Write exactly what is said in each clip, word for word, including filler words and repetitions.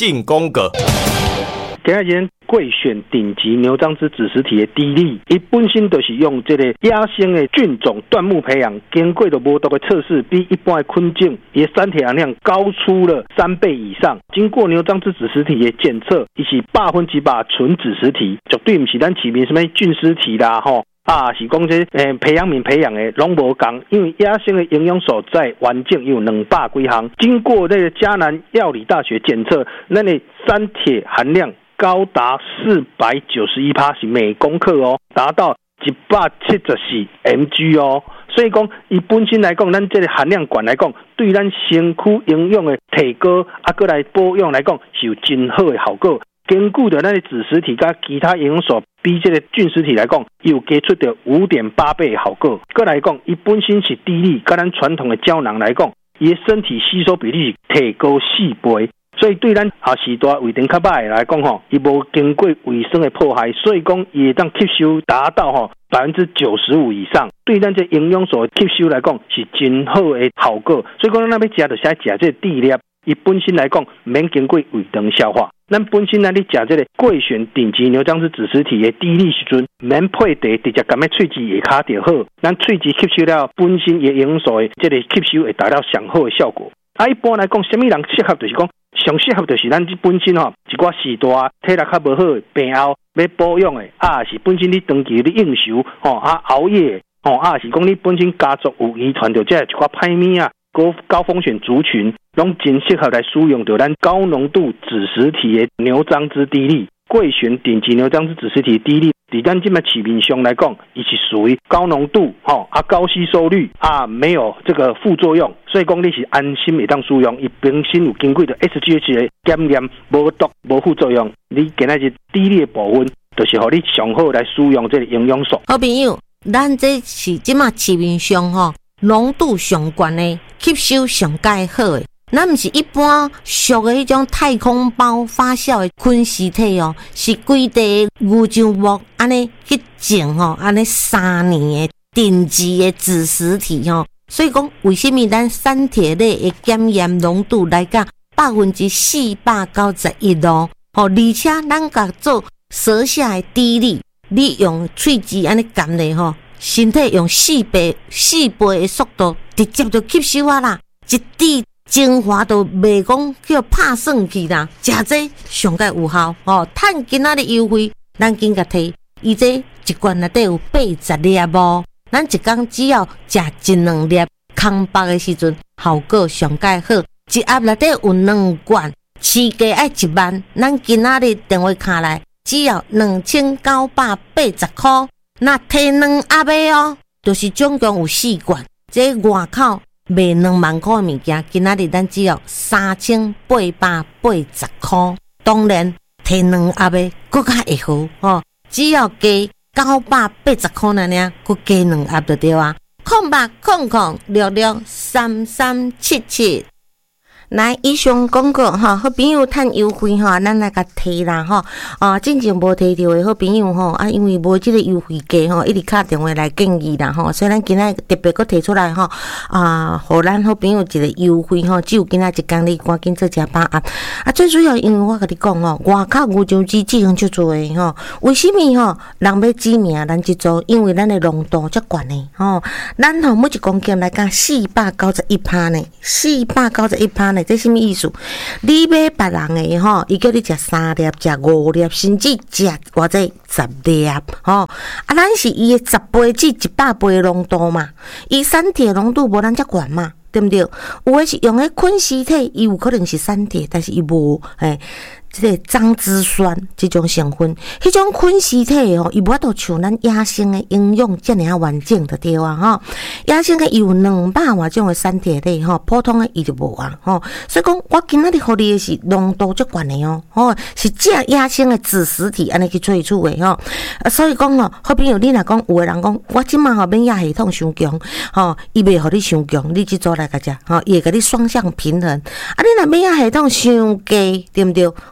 进攻个。 今日贵选顶级牛樟芝子实体的低粒，伊本身就是用这个野生的菌种椴木培养，经过的无毒的测试，比一般的昆种，伊的三铁含量高出了三倍以上。经过牛樟芝子实体的检测，伊是百分之百纯子实体，绝对不是咱市面什么菌丝体啦吼。啊，是讲这诶培养皿培养的拢无共，因为野生的营养所在完整有两百几项，经过这个嘉南药理大学检测，咱的三铁含量高达四百九十一趴，是每公克哦，达到一百七十四 M G 哦。所以讲，以本身来讲，咱这个含量管来讲，对咱身躯营养的提高，啊，过来保养来讲，是有真好的效果。根据的那个子实体跟其他营养素比这个菌实体来讲，有给出的五点八倍的效果。过来讲，伊本身是低粒，跟咱传统的胶囊来讲，伊身体吸收比例提高四倍。所以对咱下时代胃肠较歹来讲吼，伊无经过卫生的破坏，所以讲伊会当吸收达到吼百分之九十五以上。对咱这营养素吸收来讲是真好的效果。所以讲咱要食就先食这地粒，伊本身来讲免经过胃肠消化。咱本身咱咧食这个贵选顶级牛樟芝子实体的低粒时阵，免配茶，直接含在喙齿下骹就好。咱喙齿吸收了本身的营养素的这个吸收，会达到上好的效果。啊，一般来讲，什么人适合就是讲，上适合就是咱本身吼，一寡时大体力较无好的病后要保养的，啊是本身你长期咧应酬吼啊熬夜吼啊是讲你本身家族有遗传着这一寡歹物啊。高高风险族群，拢真适合来使用到咱高浓度子实体的牛樟芝低粒。贵选顶级牛樟芝子实体低粒，伫咱即卖市面上来讲，伊是属于高浓度吼啊高吸收率啊，没有这个副作用，所以讲你是安心会当使用。伊本身有经过的 S G H 的检验，无毒无副作用。你今仔日低粒的部分，就是互你上好来使用这个营养素。 好朋友，咱这是即卖市面上吼。浓度上高的，吸收上介好的，咱毋是一般俗的迄种太空包发酵的菌丝体哦，是规地牛樟木安尼去种吼，安尼三年的顶级的子实体吼，所以讲为什么咱三铁类的检验浓度来讲百分之四百九十一咯？吼，而且咱甲做舌下的滴粒，你用喙齿安尼含咧吼。身体用四倍、四倍的速度，直接就吸收啊啦！一滴精华都袂讲叫拍算去啦，食这上界有效哦。趁今仔日优惠，咱紧甲摕，伊这一罐内底有八十粒无？咱一工只要食一两粒，空腹的时阵效果上界好。一盒内底有两罐，市价爱一万，咱今仔日电话卡来，只要两千九百八十块。那摕两盒的哦，就是总共有四罐，这外口卖两万块的物件，今仔日咱只要三千八百八十块。当然摕两盒的更加会好哦，只要加九百八十块呢，呢，佮加两盒就对啊。空八空空六六三三七七。来，以上广告哈，好朋友趁优惠哈，咱来甲摕啦哈。啊，真正无摕到的好朋友吼，啊，因为无即个优惠价吼，一直敲电话来建议啦吼。所以咱今仔特别佫摕出来吼，啊，互咱好朋友一个优惠吼，只有今仔一工你赶紧做食把握。啊，最主要因为我甲你讲吼，外口牛樟芝这样足多的吼，为什么吼人要指名咱即组？因为咱的浓度足悬的吼，咱吼每一公斤来讲四百九十一趴呢，四百九十一趴呢。这什么意思？你买别人的吼，伊叫你食三粒、食五粒，甚至食或者十粒吼。啊，咱是伊的十倍至一百倍的浓度嘛，伊三铁浓度无咱遮悬嘛，对不对？有的是用的菌丝体，伊有可能是三铁，但是伊无诶。这个樟芝酸这种成分，迄种菌丝体吼，伊无法度像咱野生的营养遮尔啊完整的对啊吼。野生的有两百外种的三铁类吼，普通的伊就无啊吼。所以讲，我今仔日互你的是浓度足悬的哦，吼是正野生的子实体安尼去萃取的吼。啊，所以讲哦，好朋友你若讲有的人讲，我即满吼免亚系统伤强，吼伊袂互你伤强，你即组来甲食，吼伊会甲你双向平衡。啊，你若免亚系统伤低，对不对？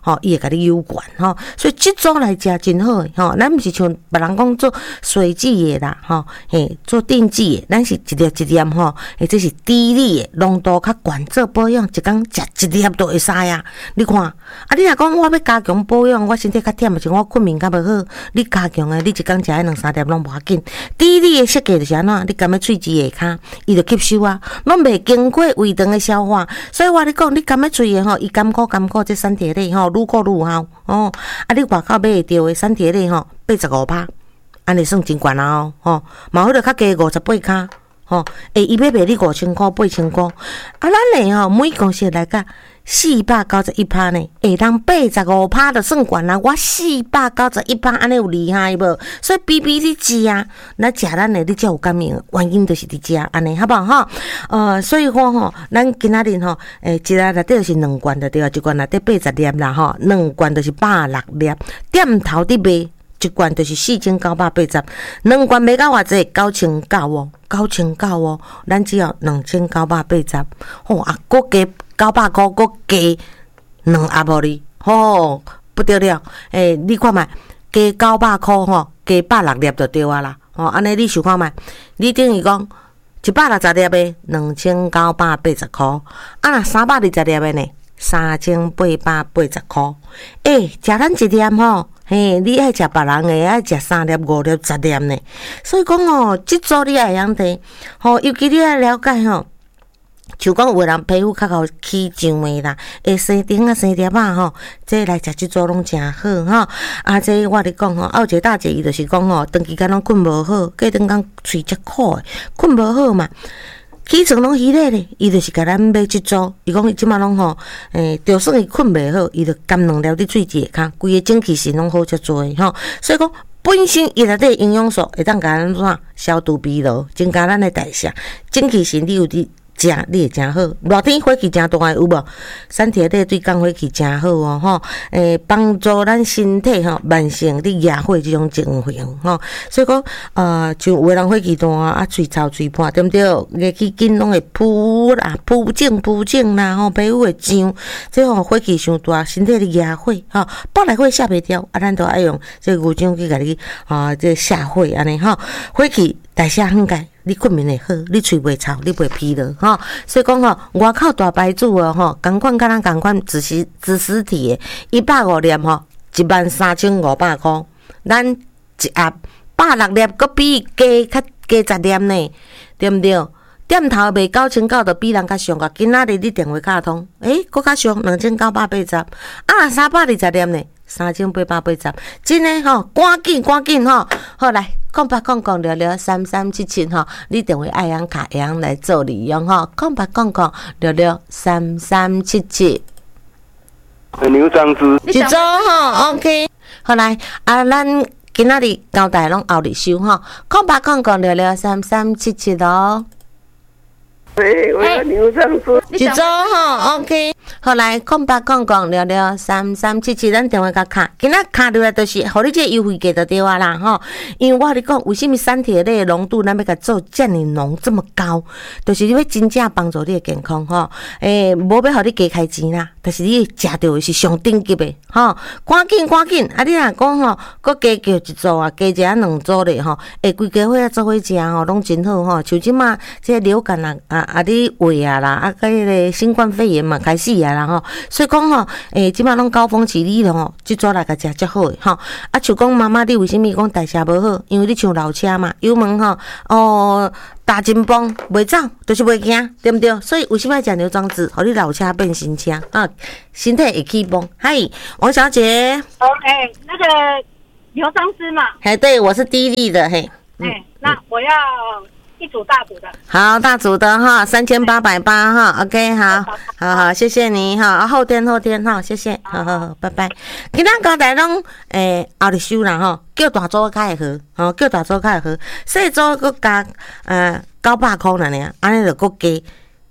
吼，伊会甲你有管吼，所以即组来食真好诶吼。咱毋是像别人讲做水剂诶啦吼，嘿，做定剂诶，咱是一粒一粒吼，诶，这是低粒诶，浓度较悬，做保养一工食一粒都会使啊。你看，啊，你若讲我要加强保养，我身体较忝，是我困眠较无好，你加强诶，你一工食迄两三粒拢无要紧。低粒诶设计就是安怎，你甘要喙齿下骹，伊就吸收啊，拢袂经过胃肠诶消化，所以我你讲，你甘要喙诶吼，伊甘苦甘苦，这产铁类吼，愈苦愈有哦。啊，你外口买会着诶产铁类吼，八十五趴，安尼算真悬啊哦，吼，嘛迄个较低五十八卡，吼，诶，伊要卖你五千箍、八千箍，啊，咱咧吼，每公司来甲四百九十一趴呢，下当八十五趴就算悬啦。我四百九十一趴，安尼有厉害无？所以比比你食啊，咱食咱的你才有感应，原因就是伫食安尼，好不好哈？呃，所以讲吼，咱今仔日吼，诶，一日内底就是两罐就对啊，一罐内底八十粒啦吼，两罐就是百六粒，店头伫卖。一罐就是四千九百八十，两罐买到偌济九千九哦，九千九哦，咱只要两千九百八十，吼啊，搁加九百块，搁加两盒无哩，吼不得了！诶、欸，你看觅，加九百块吼，加百六粒就对啊啦，吼，安尼你想看觅，你等于讲一百六十粒的两千九百八十块，啊若三百二十粒的呢，三千八百八十块，诶、欸，食咱一粒吼。嘿，你爱食别人诶，爱食三粒、五粒、十粒呢。所以讲哦，即组你爱用摕，吼，尤其你爱了解吼，像讲有人皮肤较好起痒诶啦，会生顶啊、生粒啊吼，这来食即组拢诚好吼。啊，这我咧讲吼，还有一个大姐伊就是讲吼，长期间拢困无好，过顿工喙足苦诶，困无好嘛。起床拢稀咧咧，伊就是甲咱买即组，伊讲伊即马拢吼，诶，就算伊困袂好，伊就甘两粒伫喙齿下骹，规个精气神拢好遮多吼。所以讲本身伊内底营养素会当甲咱怎消毒疲劳，增加咱的代谢，精气神你有伫食，你会诚好。热天火气诚大个有无？产铁类对降火气诚好哦吼，诶，帮助咱身体吼慢性伫野火即种情形吼。所以讲，呃，像有个人火气大啊，喙臭喙破，对毋对？热气紧拢会扑啦、扑疹、扑疹啦，吼，皮肤会痒。即吼火气伤大，身体伫野火吼，北来火下袂掉，啊，咱都爱用这牛樟去甲你啊，这下火安尼吼，火气代谢很快。你困眠会好，你喙袂臭，你袂疲劳吼。所以讲吼，外口大牌子哦吼，共款甲咱共款自实自实体的，一百五粒吼，一万三千五百块。咱一盒百六粒，搁比加较加十粒呢，对毋对？店头卖九千九，就比人较俗啊。今仔日你电话卡通，诶，搁较俗两千九百八十，啊，三百二十粒呢，三千八百八十。真诶吼，赶紧赶紧吼，好来。空八空空聊聊三三七七吼，你电话爱用卡会用来做利用吼。空八空空聊聊三三七七。 牛樟芝， 一组吼 ，OK。好来，啊，咱今仔日交代拢后日收吼。空八空空聊聊三三七七咯。 对，我要牛樟芝。 一组吼 ，OK。好来，空八空空聊聊三三七七，咱电话甲卡，今仔卡落来就是互你这优惠价就对啊啦吼。因为我跟你讲，为什么产铁类浓度咱要甲做遮尔浓这么高，就是你要真正帮助你的健康吼。诶，无要互你加开钱啦，但是你食到的是上顶级的吼。赶紧赶紧，啊你若讲吼，搁加叫一组啊，加食两组咧吼，诶，规家伙啊做伙食吼，拢真好吼。像即马这流感啊啊啊，你胃啊啦，啊，甲迄个新冠肺炎嘛开始啊。啦吼，所以讲吼，诶，即马拢高峰期你吼，即组来甲食较好诶吼。啊，像讲妈妈，你为什么讲代谢无好？因为你像老车嘛，油门吼，哦，打真崩袂走，就是袂行，对不对？所以为什么要食牛樟芝，互你老车变新车啊？身体会起崩。嗨，王小姐。 OK， 那个牛樟芝嘛。 嘿，对，我是低利的嘿。 哎、嗯，那我要。一组大组的， 好，大组的哈，三千八百八哈 ，OK， 好，好好，谢谢你哈，后天后天哈，谢谢，好好好，拜拜。今仔交代拢诶后日收啦吼，叫大组较会好，吼，叫大组较会好，细组搁加呃九百箍啦呢，安尼就搁加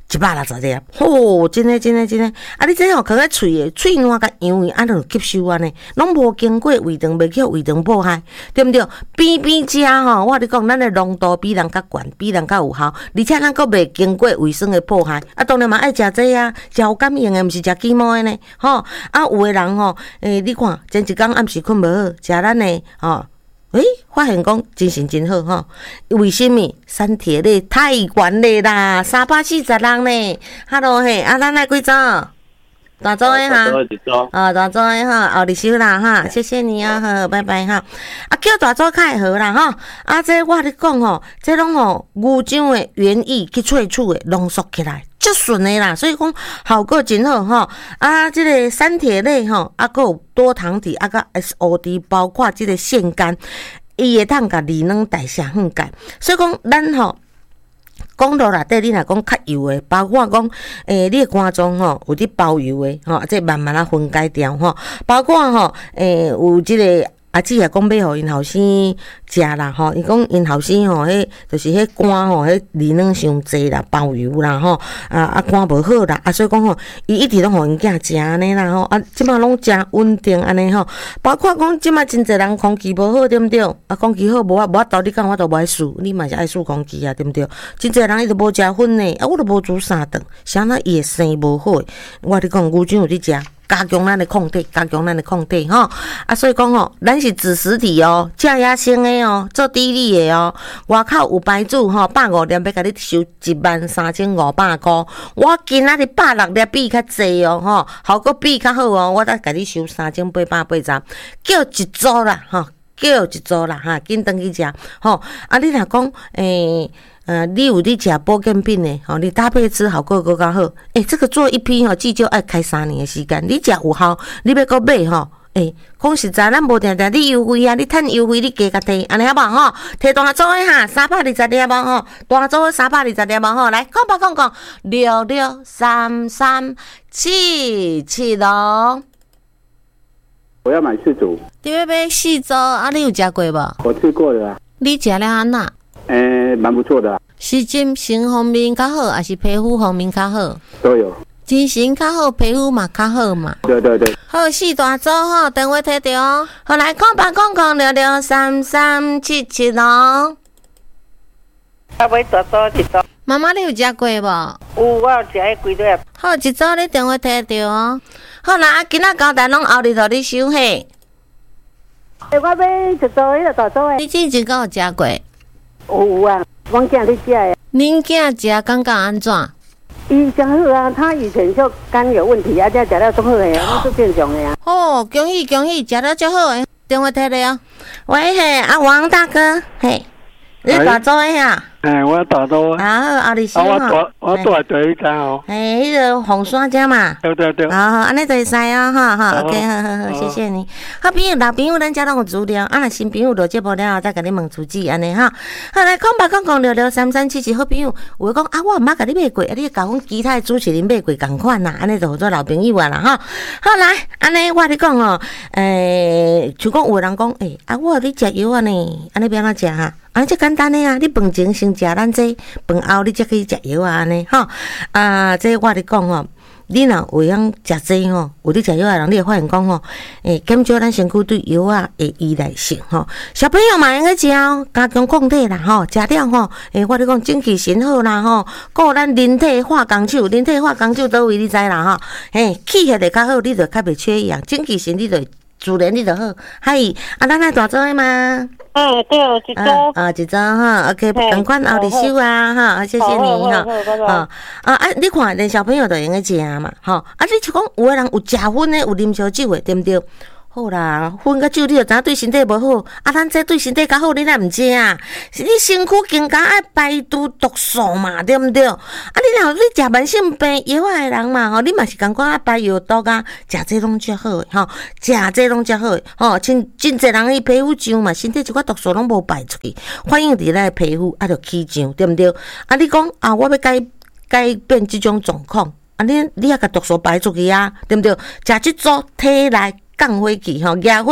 一百六十粒，吼、哦，真诶真诶真诶！啊，你这吼放喺喙诶，喙烂甲痒痒，啊，就吸收安尼，拢无经过胃肠，袂去胃肠破坏，对毋对？边边食吼，我你讲，咱诶浓度比人较悬，比人较有效，而且咱佫袂经过胃酸诶破坏。啊，当然嘛爱食这啊，食有感应诶，毋是食鸡毛诶呢，吼。啊，有诶人吼，诶、欸，你看前一工暗时困无好，食咱诶，吼。诶、欸，发现讲精神真好吼，为什么？三铁咧太悬咧啦，三百四十人呢。Hello 嘿，啊，咱来几组？大组诶哈，啊，大组诶哈，后日收啦哈，谢谢你啊，好，拜拜哈。啊，叫大组较会好啦哈。啊，这我咧讲吼，这拢吼牛樟诶原液去萃取诶，浓缩起来。足顺的啦，所以讲效果真好吼。啊，这个三铁类吼，啊，还有多糖体，啊，甲 S O D， 包括这个腺苷，伊会通甲利能代谢很解。所以讲咱吼，讲到内底，你若讲较油的，包括讲诶，你的肝脏吼有啲包油的吼，这慢慢啊分解掉吼。包括吼诶，有这个。啊，姊也讲要互因后生食啦吼，伊讲因后生吼，迄就是迄肝吼，迄利能伤济啦，包油啦吼，啊啊肝无好啦，啊所以讲吼，伊一直拢互因囝食安尼啦吼，啊即马拢诚稳定安尼吼，包括讲即马真侪人空气无好，对毋对？啊空气好无啊无法度，你讲我都无爱输，你嘛是爱输空气啊，对毋对？真侪人伊都无食薰呢，啊我都无煮三顿，啥那伊会生无好，我你讲牛樟有伫食。加强咱的抗体，加强咱的抗体吼啊！所以讲吼，咱是子实体哦，正野生的哦，做滴力的哦。外口有牌子吼，百五粒要甲你收一万三千五百块。我今仔日百六粒比较济哦，吼，效果比较好哦，我再甲你收三千八百八十，叫一组啦，吼，叫一组啦，哈，紧登去食吼。啊，你若讲诶。呃，你有伫食保健品的，吼、哦，你搭配吃好过更较好。诶、欸，这个做一批吼，至少爱开三年的时间。你食有效，你要搁买吼。诶、欸，讲实在，咱无定定你优惠啊，你趁优惠你加甲摕，安尼好无吼？摕大组的哈，三百二十粒无吼？大组的三百二十粒无吼？来，讲吧讲讲，六六三三七七咯。 我要买四组。 你要买四组啊？你有食过无？ 我吃过了啊。 你食了安那？ 诶，蛮不错的、啊。 是精神方面较好，还是皮肤方面较好？ 都有。 精神较好，皮肤嘛较好嘛。 对对对。 好，四大组吼，电话摕着哦。好，来空八空空六六三三七七咯。 啊，买大组一组。 妈妈，你有食过无？ 有，我有食迄几粒。 好，一组你电话摕着哦。好啦，啊，今仔交代拢后日互你收嘿。 诶，我买一组迄个大组诶。 你之前敢有食过？ 有啊，阮囝咧食诶。 恁囝食感觉安怎？ 伊真好啊，他以前就肝有问题啊，才食了足好诶啊，我足正常诶啊。 哦，恭喜恭喜，食了足好诶。电话摕来哦。喂嘿，阿王大哥，嘿，你大组诶呀？ 哎，我大组啊。 啊，后日收吼。 吼。 我住我住第一间哦。 哎，迄个红山遮嘛。 对对对。 好好，安尼就会使哦，哈哈 ，OK， 好好好，谢谢你。好朋友、老朋友，咱遮拢有资料，啊，若新朋友落节目了后，再甲你问主旨安尼哈。好来，空八空空六六三三七七，好朋友，有讲啊，我毋捌甲你买过，啊，你甲阮其他的主持人买过共款啦，安尼就做老朋友啊啦哈。好来，安尼我咧讲哦，诶，像讲有人讲，诶，啊，我咧食药啊呢，安尼要安怎食哈？啊，这简单的啊！你饭前先食咱这，饭后你才可以食药啊，安尼吼。啊，这我咧讲吼，你若有样食这吼，有咧食药的人，你会发现讲吼，诶，减少咱身躯对药啊的依赖性吼。小朋友嘛，应该食哦，加强抗体啦吼，食了吼，诶，我咧讲精气神好啦吼，顾咱人体化工厂，人体化工厂倒位你知啦吼，嘿，气血会较好，你就较袂缺氧，精气神你就自然你就好。嗨，啊，咱来大做诶吗？ 嗯，对，一组。 啊，一组哈 ，OK， 赶快后日收啊哈，谢谢你哈。啊啊啊！你看，连小朋友都用个食嘛，吼啊！你就讲有个人有食薰的，有啉烧酒的，对毋对？好啦，薰甲酒你就知影对身体无好，啊，咱这对身体较好，你若毋食啊？是你身躯更加爱排毒毒素嘛，对毋对？啊，你若你食慢性病药啊的人嘛，吼，你嘛是共款爱排药毒啊，食这拢足好诶，吼，食这拢足好诶，吼，真真侪人伊皮肤痒嘛，身体一寡毒素拢无排出去，反映伫咱诶皮肤啊，就起痒，对毋对？啊，你讲啊，我要改改变即种状况，啊，你你也甲毒素排出去啊，对毋对？食即组体内降火气吼，压火甲你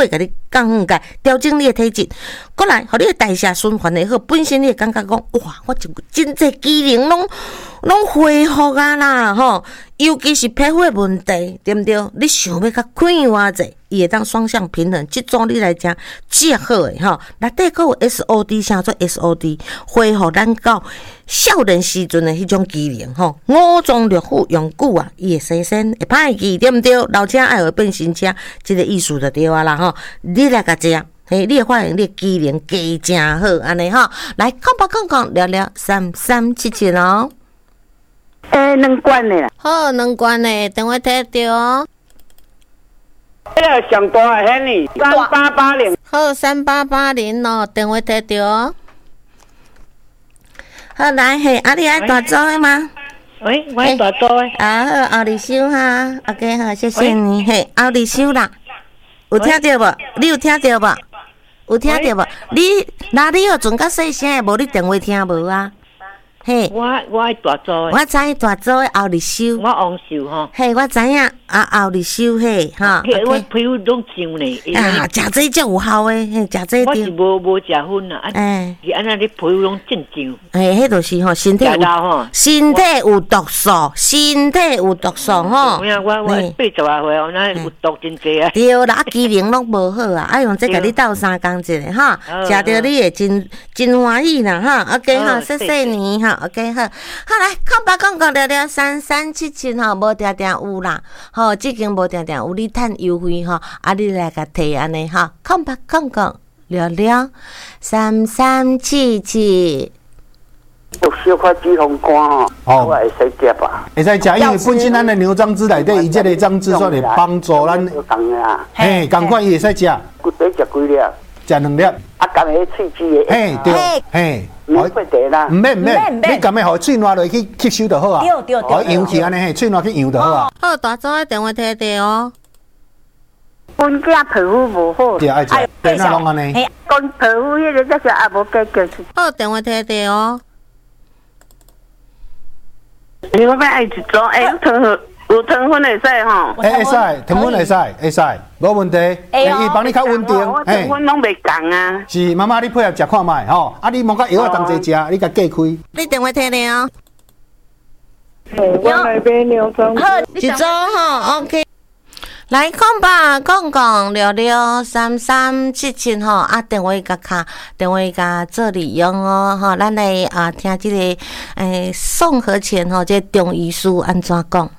降血钙，调整你的体质，过来，互你的代谢循环会好，本身你会感觉讲，哇，我真真济机能拢拢恢复啊啦，吼，尤其是皮肤的问题，对毋对？你想要较快活者，伊会当双向平衡，即种你来讲最好诶，吼，内底佫有 S O D， 啥做 S O D， 恢复咱到少年时阵的迄种机能，吼，五脏六腑用久啊，伊会生身会歹记，对毋对？老车爱会变新车，即、这个意思就对啊啦，吼，你来甲食。嘿，你会发现你的机能加真好，安尼吼，来讲吧讲讲聊聊三三七七哦。 诶，两罐的啦。 好，两罐的电话摕着哦。 迄个上大的迄呢，三八八零。 好，三八八零哦，电话摕着哦。好，来嘿，啊，你爱大组的吗？ 喂，我爱大组的。 啊，好，后日收哈 ，OK， 好，谢谢你。嘿，后日收啦，有听到无？你有听到无？有听到无？你哪里有存较细声的？无你电话听无啊？嘿， 我我爱大组的。 我知大组的后日收。 我王秀吼。 嘿，我知影啊，后日收嘿，哈。 我皮肤拢痒呢。 啊，食这才有效诶，嘿，食这我是无无食薰啦，哎，是安那你皮肤拢正痒。 嘿，迄就是吼，身体有身体有毒素，身体有毒素吼。 有影，我我八十啊岁，我那有毒真济啊。 对啦，啊机能拢无好啊，啊用这甲你斗三工一下哈，食着你会真真欢喜啦哈。OK 哈，谢谢你哈。OK 好，好来，空白广告聊聊三三七七吼，无定定有啦，吼，即间无定定有你趁优惠吼，啊你来甲摕安尼哈，空白广告聊聊三三七七。 有小可脂肪肝哦，我会使食吧？ 会使食，因为本身咱的牛樟芝内底，伊这个樟芝算会帮助咱。嘿，赶快伊会使食。 骨底食几粒？ 食两粒。 啊，含迄喙齿的。 嘿，对，嘿。 唔免过地啦。 唔免唔免，你含个互喙烂落去吸收就好啊。 对对对。 哦，扬起安尼嘿，喙烂去扬就好啊。 好，大组的电话摕摕哦。 本家皮肤无好。 对，爱食，对，那拢安尼。 讲皮肤迄个这个也无解决。 好，电话摕摕哦。 你我要爱一组，哎，糖有糖分会使吼？ 会会使，糖分会使，会使，无问题。哎，伊帮你较稳定。 我糖分拢袂共啊。 是，妈妈你配合食看卖吼，啊你莫甲药啊同齐食，你甲隔开。 你电话摕摕哦。 我来买牛樟芝。 一组吼 ，OK。来讲吧，讲讲聊聊三三七七吼，啊电话甲卡，电话甲做利用哦，吼，咱来啊听即、这个诶宋和前吼，这中医师安怎讲？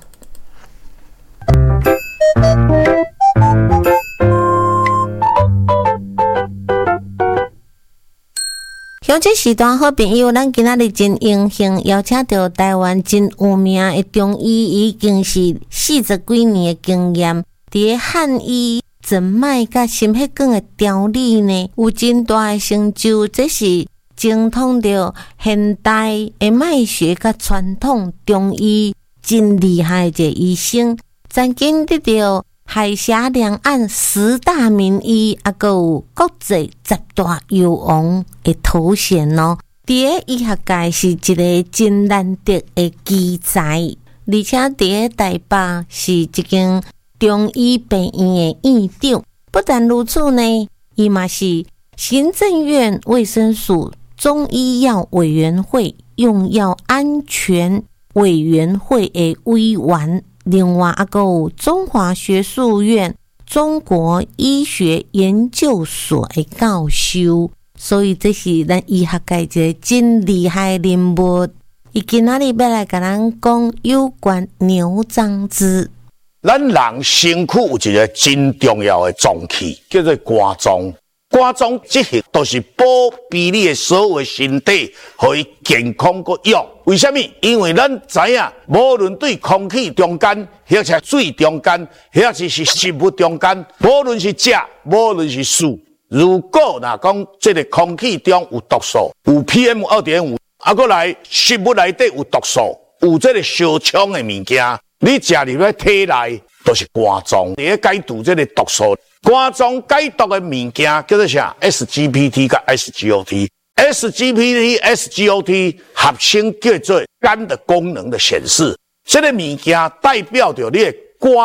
像这时段好朋友，咱今仔日真荣幸邀请到台湾真有名的中医，已经是四十几年的经验。伫汉医诊脉甲心血管的调理呢，有真大的成就，这是精通着现代的脉学甲传统中医真厉害的一个医生，曾经得到海峡两岸十大名医，啊，还有国际十大药王的头衔哦。伫个医学界是一个真难得的奇才，而且伫个台北是一间中医病院的院长。不但如此呢，伊嘛是行政院卫生署中医药委员会用药安全委员会的委员，另外还有中华学术院中国医学研究所的教授，所以这是咱医学界一个真厉害的人物。伊今仔日要来甲咱讲有关牛樟芝。 咱人身躯有一个真重要的脏器，叫做肝脏。肝脏这项都是保庇你的所有身体，互伊健康个用。为什么？因为咱知影，无论对空气中间，或者水中间，或者是食物中间，无论是食，无论是水，如果若讲这个空气中有毒素，有 P M 二点五，啊，过来食物内底有毒素，有这个烧呛的物件。你食入去体内都是肝脏，你要解毒这个毒素。肝脏解毒的物件叫做啥 ？S G P T 跟 S G O T。S G P T、S G O T 合称叫做肝的功能的显示。这个物件代表着你的肝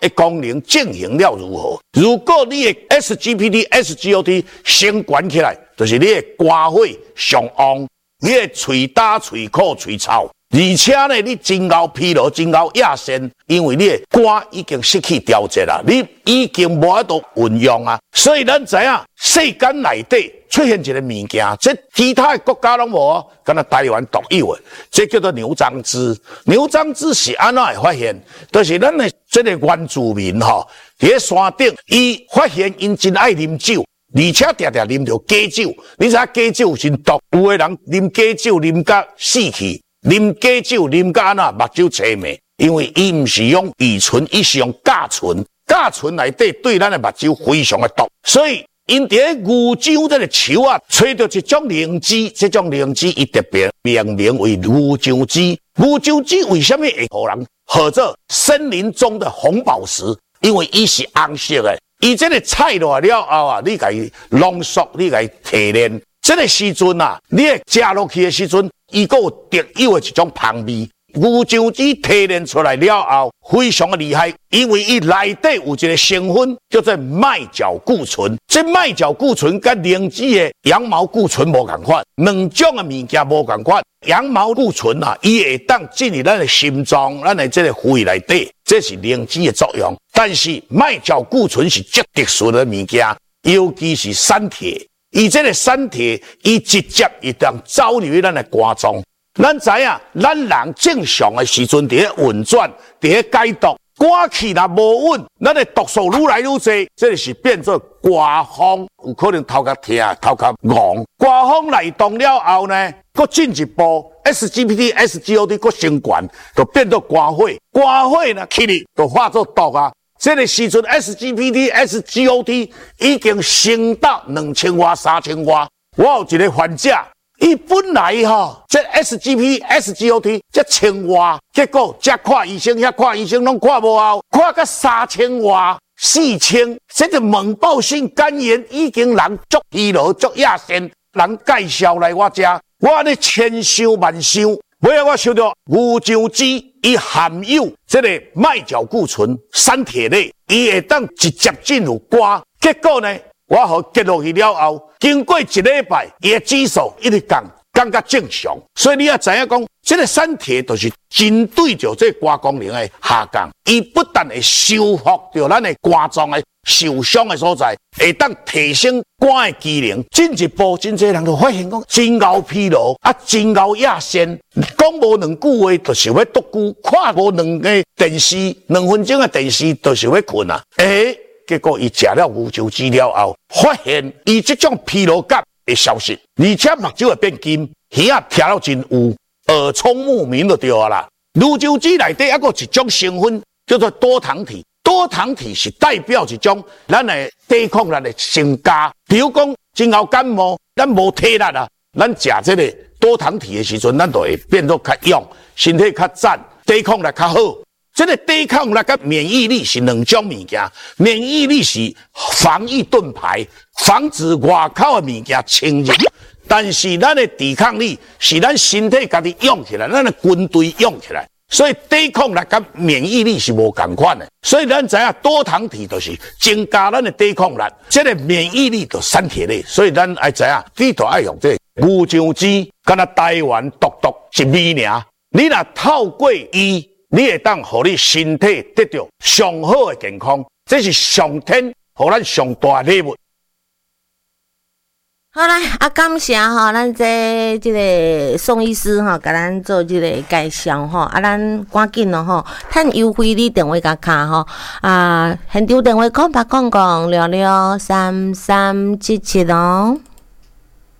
的功能进行了如何？如果你的 S G P T、S G O T 升悬起来，就是你的肝火上旺，你的喙焦、喙苦、喙臭。而且呢，你真熬疲劳、真熬亚线，因为你的肝已经失去调节啦，你已经无法度运用啊。所以咱知影，世间内底出现一个物件，这其他的国家拢无哦，敢若台湾独有的，这叫做牛樟芝。牛樟芝是安怎会发现？就是咱的这个原住民吼，伫咧山顶，伊发现因真爱啉酒。而且常常啉着假酒，你知影假酒真毒，有的人啉假酒啉甲死去。啉假酒啉甲安那目睭青眉，因为伊毋是用乙醇，伊是用甲醇，甲醇内底对咱的目睭非常的毒，所以因伫咧牛樟这个树啊，吹到一种灵芝，这种灵芝伊特别命名为牛樟芝。牛樟芝为什么会互人号做森林中的红宝石？因为伊是红色的，伊这个采落了后啊，你甲伊浓缩，你甲伊提炼。这个时阵啊，你食落去的时阵，伊个有特有的一种香味。牛樟芝提炼出来了后，非常的厉害，因为伊内底有一个成分叫做麦角固醇。这麦角固醇跟灵芝的羊毛固醇无共款，两种的物件无共款。羊毛固醇啊，伊会当进入咱的心脏、咱的这个肺内底，这是灵芝的作用。但是麦角固醇是极特殊的物件，尤其是山铁。伊这个山铁，伊直接会当走入咱的肝脏。咱知影，咱人正常的时阵，伫咧运转，伫咧解毒，肝气若无稳，咱的毒素愈来愈多，这就是变做肝风，有可能头壳痛、头壳戆。肝风来动了后呢，搁进一步 S G P T、S G O T 搁升悬，就变做肝火。肝火呢起哩，就化作毒啊。这个时阵 ，S G P T、S G O T 已经升到两千瓦、三千瓦。我有一个患者，伊本来吼，这 S G P T、S G O T 这千瓦，结果这看医生、遐看医生拢看无效，看到三千瓦、四千，这个猛暴性肝炎已经人足疲劳、足亚线，人介绍来我遮，我安尼千想万想。尾仔我想到牛樟芝，伊含有这个麦角固醇、山铁类，伊会当直接进入肝。结果呢，我互结落去了后，经过一礼拜，伊的指数一直降，降到正常。所以你也知影讲，这个山铁就是针对着这肝功能的下降，伊不但会修复着咱的肝脏的受伤的所在，会当提升肝的机能。进一步，真侪人就发现讲，真熬疲劳啊，真熬亚线。讲无两句话，就想要独居；看无两个电视，两分钟的电视，就想要困啊。诶，结果伊食了牛樟芝了后，发现伊这种疲劳感会消失，而且目睭会变金，耳啊听了真有，耳聪目明就对啊啦。牛樟芝内底还有一种成分叫做多糖体。多糖体是代表一种咱的抵抗力的增加，比如讲真后感冒，咱无体力啊，咱食这个多糖体的时阵，咱就会变作较勇，身体较赞，抵抗力较好。这个抵抗力跟免疫力是两种物件，免疫力是防御盾牌，防止外口的物件侵入。但是咱的抵抗力是咱身体家己用起来，咱的军队用起来。所以抵抗力跟免疫力是无同款的，所以咱知影多糖体就是增加咱的抵抗力，这个免疫力就山铁类，所以咱爱知影，你就爱用这个牛樟芝，敢若台湾独独一味尔。你若透过伊，你会当互你身体得到上好的健康，这是上天互咱上大礼物。 好来，啊，感谢吼，咱这这个宋医师吼，甲咱做这个介绍吼，啊，咱赶紧咯吼，趁优惠你电话甲卡吼，啊，现场电话空八空空六六三三七七哦。